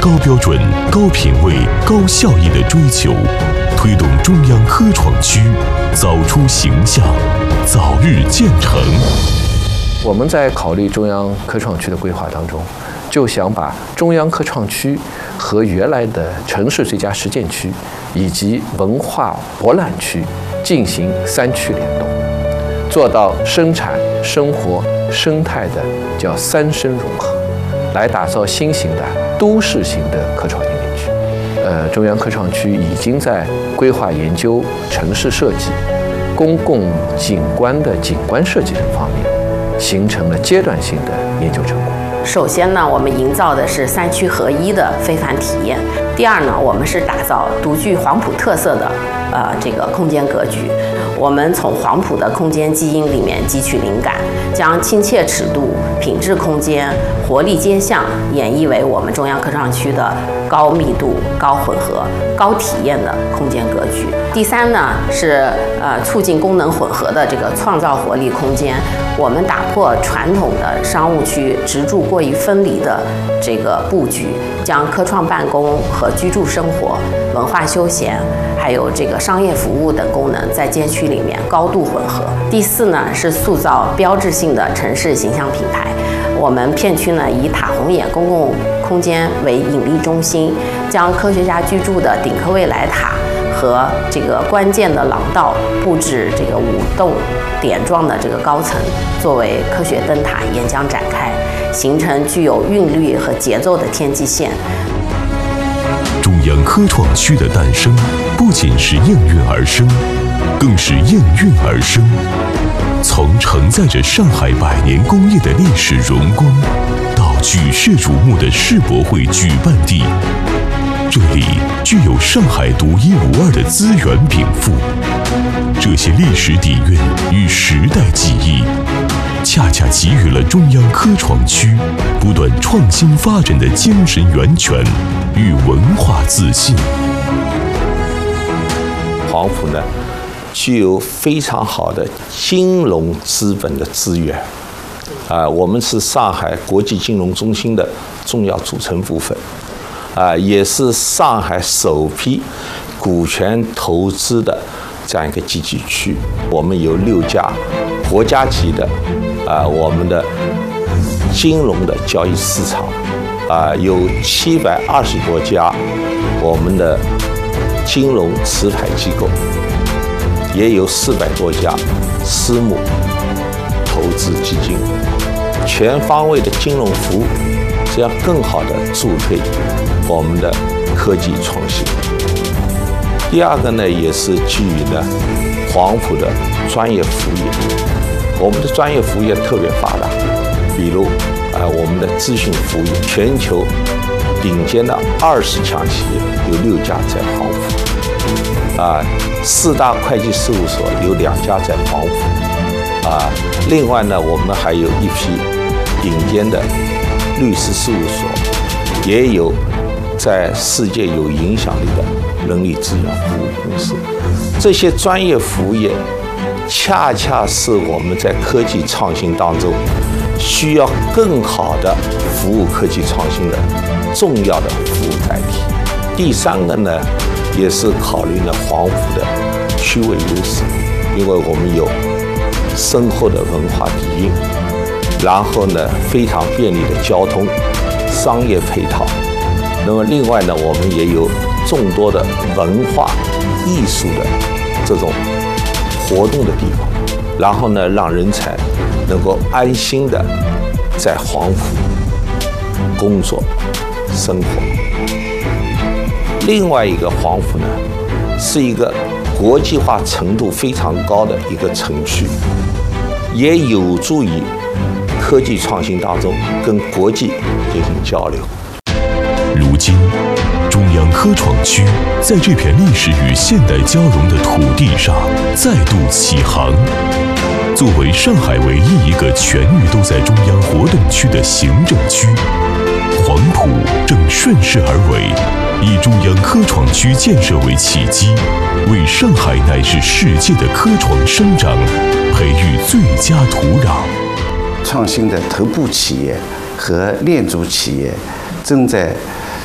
高标准、高品位、高效益的追求，推动中央科创区早出形象，早日建成。 我们在考虑中央科创区的规划当中，就想把中央科创区和原来的城市最佳实践区以及文化博览区进行3区联动，做到生产、生活、生态的叫3生融合，来打造新型的都市型的科创园林区。中央科创区已经在规划研究、城市设计、公共景观的景观设计等方面，形成了阶段性的研究成果。 首先呢，我们营造的是3区合一的非凡体验。第二呢，我们是打造独具黄埔特色的这个空间格局。我们从黄埔的空间基因里面汲取灵感，将亲切尺度、品质空间、活力街巷演绎为我们中央科创区的高密度、高混合、高体验的空间格局。第三呢，是促进功能混合的这个创造活力空间。我们打破传统的商务区职住过于分离的这个布局，将科创办公和居住生活、文化休闲，还有这个商业服务等功能在街区里面高度混合。第四呢，是塑造标志性的城市形象品牌。我们片区呢，以塔红眼公共空间为引力中心，将科学家居住的顶科未来塔和这个关键的廊道布置这个5栋点状的这个高层，作为科学灯塔沿江展开，形成具有韵律和节奏的天际线。 中央科创区的诞生，不仅是应运而生，更是应运而生。从承载着上海100年工业的历史荣光，到举世瞩目的世博会举办地，这里具有上海独一无二的资源禀赋。这些历史底蕴与时代记忆，恰恰给予了中央科创区不断创新发展的精神源泉与文化自信。 黄埔呢，具有非常好的金融资本的资源，我们是上海国际金融中心的重要组成部分，也是上海首批股权投资的这样一个集聚区。我们有6家国家级的我们的金融的交易市场，有720多家我们的金融持牌机构，也有400多家私募投资基金，全方位的金融服务，这样更好地助推我们的科技创新。第二个呢，也是基于呢黄埔的专业服务业，我们的专业服务业特别发达，比如我们的咨询服务业，全球顶尖的20强企业有6家在黄埔，4大会计事务所有2家在黄埔，另外呢，我们还有一批顶尖的律师事务所，也有在世界有影响力的人力资源服务公司。这些专业服务业恰恰是我们在科技创新当中需要更好的服务科技创新的重要的服务载体。第三个呢，也是考虑了黄埔的区位优势，因为我们有深厚的文化底蕴，然后呢非常便利的交通、商业配套。那么另外呢，我们也有众多的文化艺术的这种活动的地方，然后呢让人才能够安心的在黄埔工作生活。另外一个黄埔呢，是一个国际化程度非常高的一个城区，也有助于科技创新当中跟国际进行交流。 如今，中央科创区在这片历史与现代交融的土地上再度起航。作为上海唯一一个全域都在中央活动区的行政区，黄埔正顺势而为，以中央科创区建设为契机，为上海乃至世界的科创生长培育最佳土壤。 创新的头部企业和链组企业正在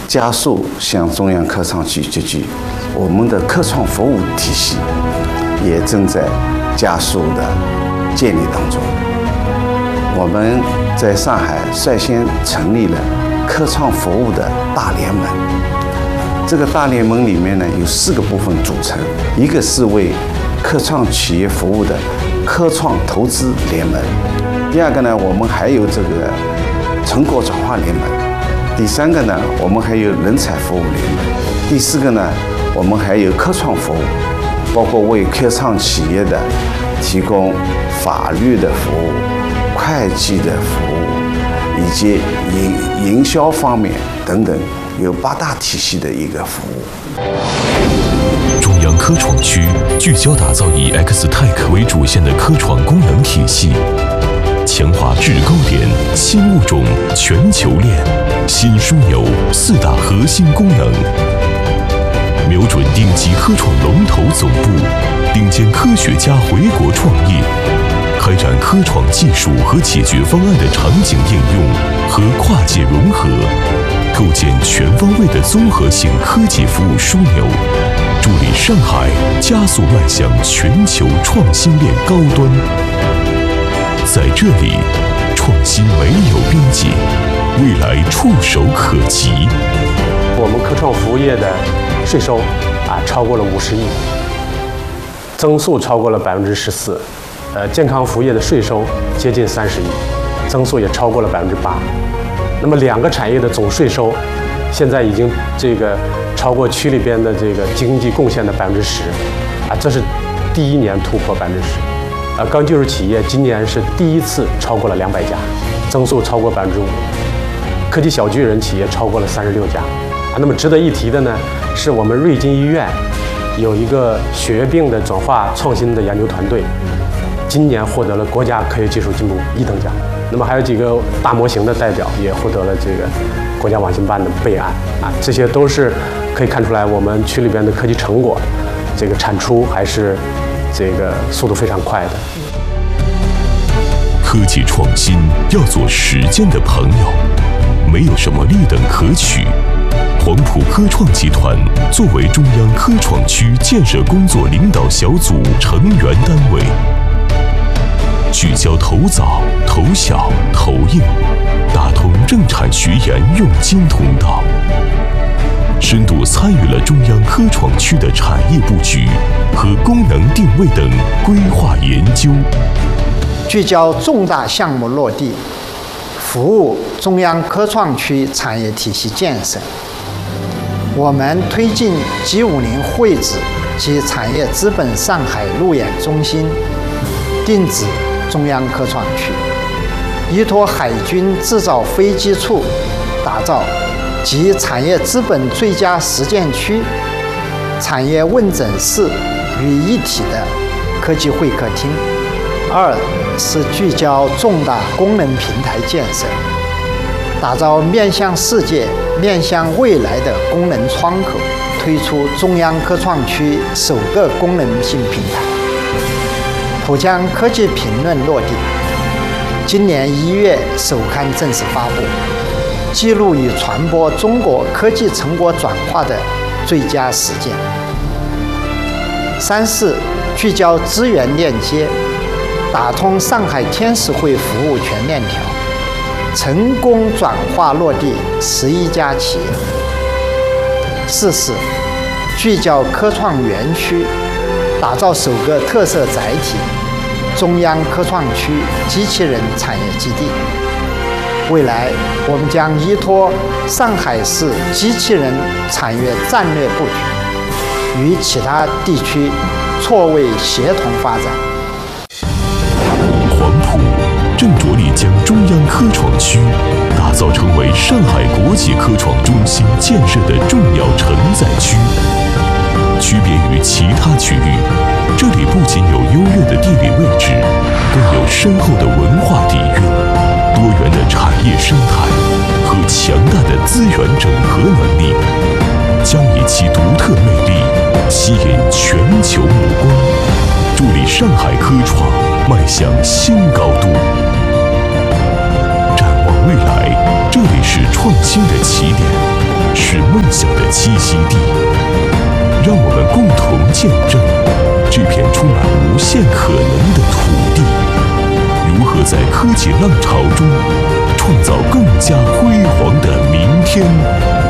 加速向中央科创区集聚。我们的科创服务体系也正在加速的建立当中。我们在上海率先成立了科创服务的大联盟。这个大联盟里面呢，有4个部分组成，一个是为科创企业服务的科创投资联盟，第二个呢，我们还有这个成果转化联盟，第3个呢，我们还有人才服务联盟，第4个呢，我们还有科创服务，包括为科创企业的提供法律的服务、会计的服务，以及营销方面等等，有8大体系的一个服务。 中央科创区聚焦打造以 X-Tech 为主线的科创功能体系，强化制高点、新物种、全球链、新枢纽4大核心功能，瞄准顶级科创龙头总部，顶尖科学家回国创业，开展科创技术和解决方案的场景应用和跨界融合，构建全方位的综合性科技服务枢纽，助力上海加速迈向全球创新链高端。在这里，创新没有边界，未来触手可及。 我们科创服务业的税收超过了50亿，增速超过了14%。健康服务业的税收接近30亿，增速也超过了8%。那么2个产业的总税收，现在已经超过区里边的经济贡献的10%，这是第1年突破10%。高技术企业今年是第1次超过了200家，增速超过5%。科技小巨人企业超过了36家。那么值得一提的呢，是我们瑞金医院有一个血液病的转化创新的研究团队，今年获得了国家科学技术进步1等奖。那么还有几个大模型的代表也获得了国家网信办的备案这些都是可以看出来我们区里边的科技成果，产出还是速度非常快的。 科技创新要做实践的朋友，没有什么劣等可取。黄埔科创集团作为中央科创区建设工作领导小组成员单位，聚焦投早、投小、投硬，打通政产学研用经通道，深度参与了中央科创区的产业布局和功能定位等规划研究， 聚焦重大项目落地，服务中央科创区产业体系建设。我们推进 G50会址及产业资本上海路演中心定址中央科创区，依托海军制造飞机处，打造集产业资本最佳实践区、产业问诊室于一体的科技会客厅。2是聚焦重大功能平台建设，打造面向世界、面向未来的功能窗口，推出中央科创区首个功能性平台。浦江科技评论落地，今年1月首刊正式发布，记录与传播中国科技成果转化的最佳实践。3是聚焦资源链接，打通上海天使会服务全链条，成功转化落地11家企业。4是聚焦科创园区，打造首个特色载体——中央科创区机器人产业基地。未来，我们将依托上海市机器人产业战略布局，与其他地区错位协同发展。 黄埔正着力将中央科创区打造成为上海国际科创中心建设的重要承载区。区别于其他区域，这里不仅有优越的地理位置，更有深厚的文化底蕴、多元的产业生态和强大的资源整合能力，将以其独特魅力吸引全球目光，助力上海科创迈向新高度。展望未来，这里是创新的起点。 是梦想的栖息地。让我们共同见证这片充满无限可能的土地，如何在科技浪潮中创造更加辉煌的明天。